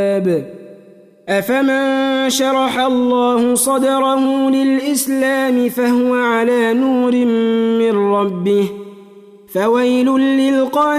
أفمن شرح الله صدره للإسلام فهو على نور من ربه فويل للقانتين